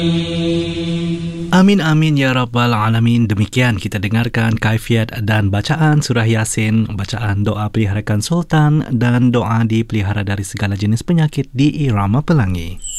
Amin amin ya rabbal alamin. Demikian kita dengarkan kaifiat dan bacaan surah Yasin, bacaan doa peliharakan sultan dan doa dipelihara dari segala jenis penyakit di Irama Pelangi.